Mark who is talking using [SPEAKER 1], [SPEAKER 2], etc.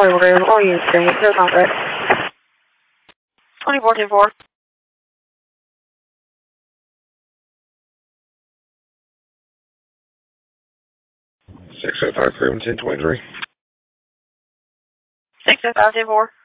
[SPEAKER 1] Or you say, no contact. 2424.
[SPEAKER 2] 605 Craven 1023.
[SPEAKER 1] 60524.